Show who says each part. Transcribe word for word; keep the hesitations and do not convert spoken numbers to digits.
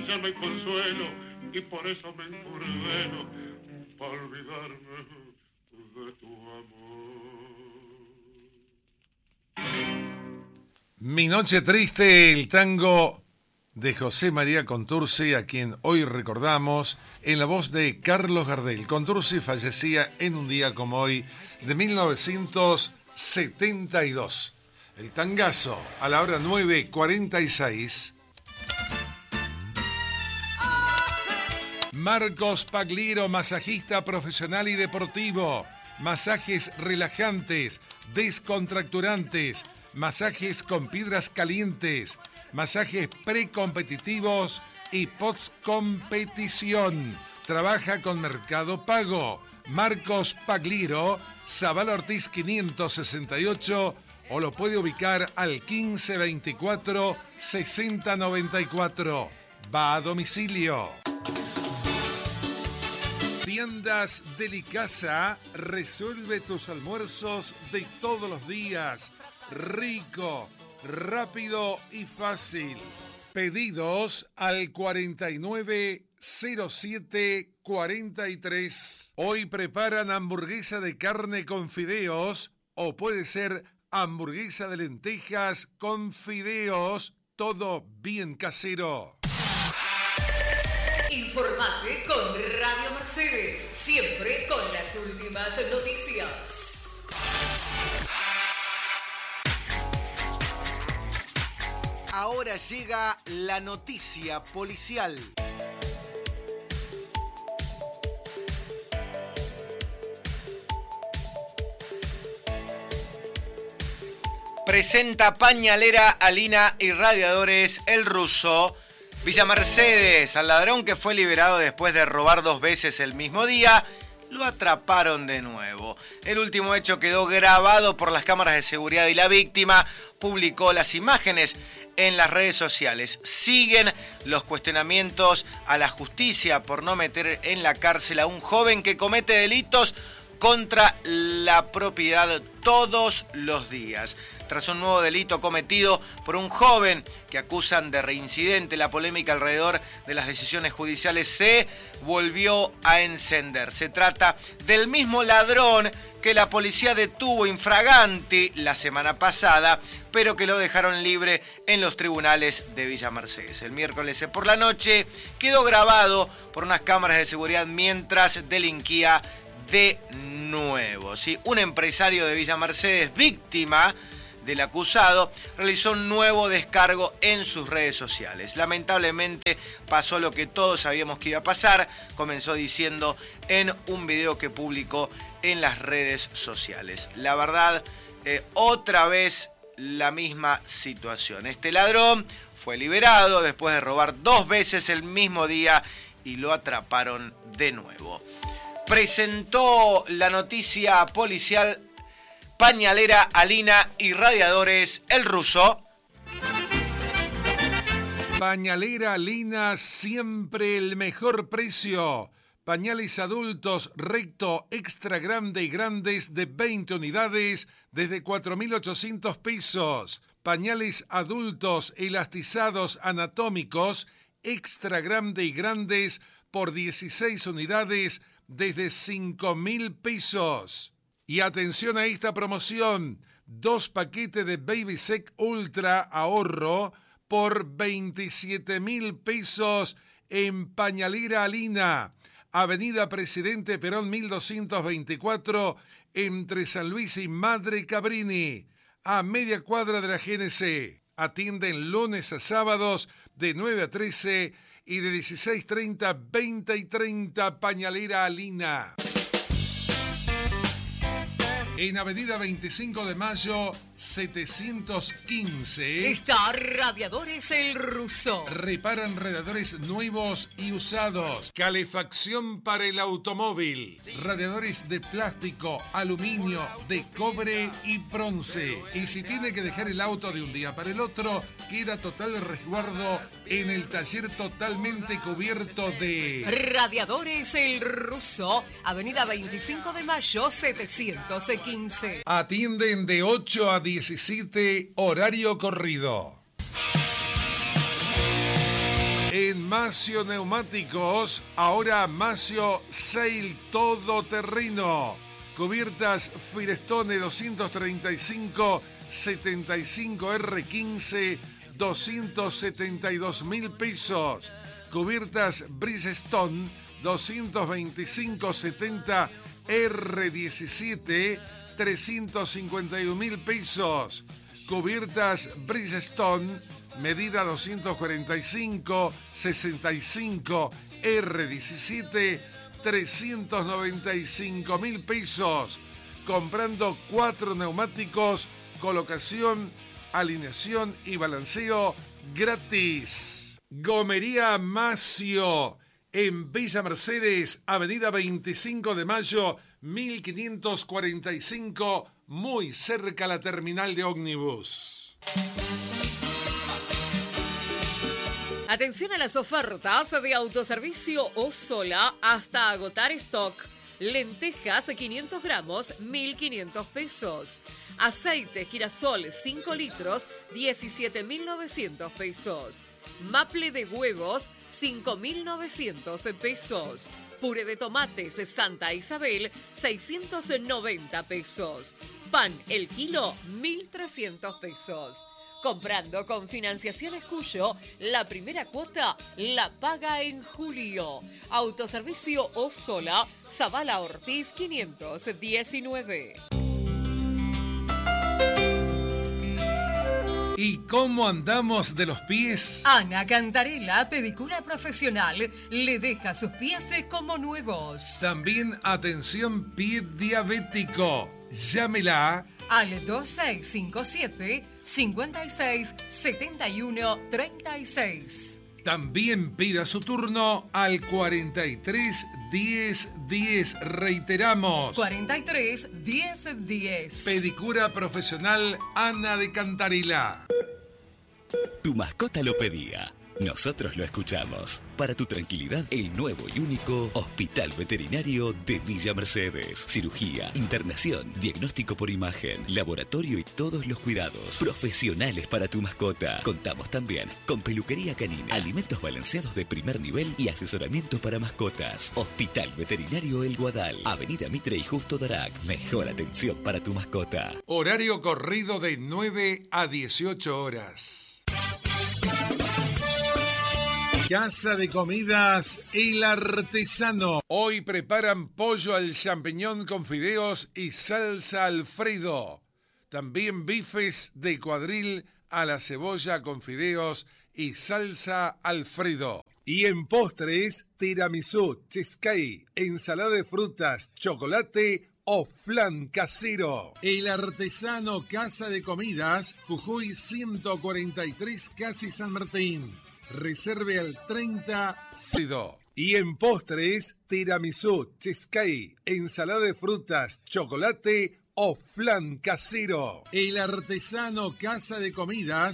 Speaker 1: ya no hay consuelo y por eso me encurdeno para olvidarme de tu amor.
Speaker 2: Mi noche triste, el tango de José María Contursi, a quien hoy recordamos, en la voz de Carlos Gardel. Contursi fallecía en un día como hoy de mil novecientos setenta y dos. El tangazo a la hora nueve cuarenta y seis. Marcos Pagliero, masajista profesional y deportivo. Masajes relajantes, descontracturantes, masajes con piedras calientes, masajes precompetitivos y postcompetición. Trabaja con Mercado Pago. Marcos Pagliero, Zavala Ortiz quinientos sesenta y ocho, o lo puede ubicar al quince veinticuatro sesenta noventa y cuatro. Va a domicilio. Viandas Delicasa resuelve tus almuerzos de todos los días. Rico, rápido y fácil. Pedidos al cuarenta y nueve cero siete cuarenta y tres. Hoy preparan hamburguesa de carne con fideos, o puede ser hamburguesa de lentejas con fideos, todo bien casero.
Speaker 3: Informate con Radio Mercedes, siempre con las últimas noticias.
Speaker 4: Ahora llega la noticia policial. Presenta pañalera, Alina y radiadores El Ruso. Villa Mercedes, al ladrón que fue liberado después de robar dos veces el mismo día, lo atraparon de nuevo. El último hecho quedó grabado por las cámaras de seguridad y la víctima publicó las imágenes en las redes sociales. Siguen los cuestionamientos a la justicia por no meter en la cárcel a un joven que comete delitos contra la propiedad todos los días. Tras un nuevo delito cometido por un joven que acusan de reincidente, la polémica alrededor de las decisiones judiciales se volvió a encender. Se trata del mismo ladrón que la policía detuvo infraganti la semana pasada, pero que lo dejaron libre en los tribunales de Villa Mercedes. El miércoles por la noche quedó grabado por unas cámaras de seguridad mientras delinquía de nuevo. ¿Sí? Un empresario de Villa Mercedes, víctima del acusado, realizó un nuevo descargo en sus redes sociales. Lamentablemente pasó lo que todos sabíamos que iba a pasar. Comenzó diciendo en un video que publicó en las redes sociales: la verdad, eh, otra vez la misma situación. Este ladrón fue liberado después de robar dos veces el mismo día y lo atraparon de nuevo. Presentó la noticia policial pañalera, Alina y radiadores El Ruso.
Speaker 2: Pañalera, Alina, siempre el mejor precio. Pañales adultos recto, extra grande y grandes de veinte unidades desde cuatro mil ochocientos pesos. Pañales adultos elastizados anatómicos, extra grande y grandes por dieciséis unidades desde cinco mil pesos. Y atención a esta promoción: dos paquetes de Baby Sec Ultra ahorro por veintisiete mil pesos en Pañalera Alina, Avenida Presidente Perón mil doscientos veinticuatro, entre San Luis y Madre Cabrini, a media cuadra de la G N C. Atienden lunes a sábados de nueve a trece y de dieciséis treinta a veinte y treinta. Pañalera Alina. En Avenida veinticinco de Mayo, setecientos quince.
Speaker 3: Está Radiadores El Ruso.
Speaker 2: Reparan radiadores nuevos y usados. Calefacción para el automóvil. Radiadores de plástico, aluminio, de cobre y bronce. Y si tiene que dejar el auto de un día para el otro, queda total resguardo en el taller totalmente cubierto de
Speaker 3: Radiadores El Ruso. Avenida veinticinco de Mayo, setecientos quince.
Speaker 2: Atienden de ocho a diecisiete, horario corrido. En Macio Neumáticos, ahora Macio Sail Todoterreno. Cubiertas Firestone doscientos treinta y cinco setenta y cinco R quince, doscientos setenta y dos mil pesos. Cubiertas Bridgestone doscientos veinticinco setenta R diecisiete, trescientos cincuenta y un mil pesos. Cubiertas Bridgestone, medida doscientos cuarenta y cinco sesenta y cinco R diecisiete, trescientos noventa y cinco mil pesos. Comprando cuatro neumáticos, colocación, alineación y balanceo gratis. Gomería Macio, en Villa Mercedes, avenida veinticinco de mayo, mil quinientos cuarenta y cinco, muy cerca a la terminal de ómnibus.
Speaker 3: Atención a las ofertas de autoservicio Osola hasta agotar stock. Lentejas quinientos gramos, mil quinientos pesos. Aceite girasol cinco litros, diecisiete mil novecientos pesos. Maple de huevos, cinco mil novecientos pesos. Puré de tomates Santa Isabel, seiscientos noventa pesos. Pan el kilo, mil trescientos pesos. Comprando con Financiaciones Cuyo, la primera cuota la paga en julio. Autoservicio Osola, Zavala Ortiz quinientos diecinueve.
Speaker 2: ¿Y cómo andamos de los pies?
Speaker 3: Ana Cantarella, pedicura profesional, le deja sus pies como nuevos.
Speaker 2: También atención pie diabético. Llámela
Speaker 3: al dos seis cinco siete, cinco seis siete uno tres seis.
Speaker 2: También pida su turno al cuarenta y tres diez diez. Reiteramos.
Speaker 3: cuarenta y tres diez diez.
Speaker 2: Pedicura profesional Ana de Cantarella.
Speaker 5: Tu mascota lo pedía. Nosotros lo escuchamos. Para tu tranquilidad, el nuevo y único Hospital Veterinario de Villa Mercedes. Cirugía, internación, diagnóstico por imagen, laboratorio y todos los cuidados profesionales para tu mascota. Contamos también con peluquería canina, alimentos balanceados de primer nivel y asesoramiento para mascotas. Hospital Veterinario El Guadal, Avenida Mitre y Justo Darac. Mejor atención para tu mascota.
Speaker 2: Horario corrido de nueve a dieciocho horas. Casa de Comidas El Artesano. Hoy preparan pollo al champiñón con fideos y salsa Alfredo. También bifes de cuadril a la cebolla con fideos y salsa Alfredo. Y en postres, tiramisú, cheesecake, ensalada de frutas, chocolate o flan casero. El Artesano Casa de Comidas, Jujuy ciento cuarenta y tres, casi San Martín. Reserve al treinta cero. Y en postres, tiramisú, cheesecake, ensalada de frutas, chocolate o flan casero. El Artesano Casa de Comidas